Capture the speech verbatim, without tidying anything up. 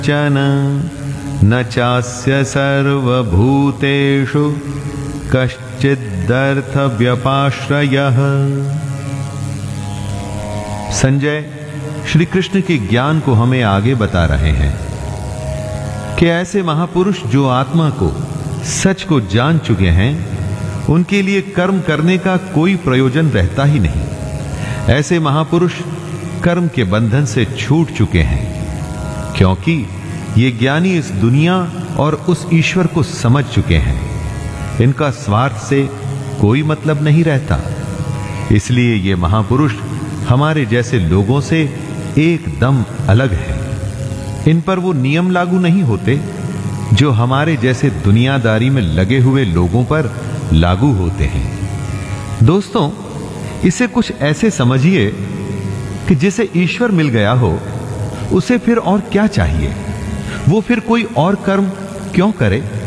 चन न चास्य सर्वभूतेषु कश्चिदर्थ व्यपाश्रयः। संजय श्री कृष्ण के ज्ञान को हमें आगे बता रहे हैं कि ऐसे महापुरुष जो आत्मा को, सच को जान चुके हैं, उनके लिए कर्म करने का कोई प्रयोजन रहता ही नहीं। ऐसे महापुरुष कर्म के बंधन से छूट चुके हैं, क्योंकि ये ज्ञानी इस दुनिया और उस ईश्वर को समझ चुके हैं। इनका स्वार्थ से कोई मतलब नहीं रहता। इसलिए ये महापुरुष हमारे जैसे लोगों से एकदम अलग है। इन पर वो नियम लागू नहीं होते जो हमारे जैसे दुनियादारी में लगे हुए लोगों पर लागू होते हैं। दोस्तों, इसे कुछ ऐसे समझिए कि जिसे ईश्वर मिल गया हो, उसे फिर और क्या चाहिए? वो फिर कोई और कर्म क्यों करे?